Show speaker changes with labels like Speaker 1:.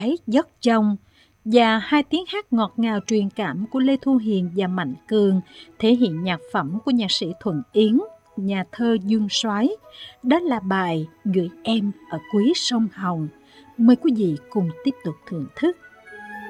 Speaker 1: ấy giấc trong, và hai tiếng hát ngọt ngào truyền cảm của Lê Thu Hiền và Mạnh Cường thể hiện nhạc phẩm của nhạc sĩ Thuận Yến, nhà thơ Dương Soái. Đó là bài Gửi Em Ở Cuối Sông Hồng. Mời quý vị cùng tiếp tục thưởng thức.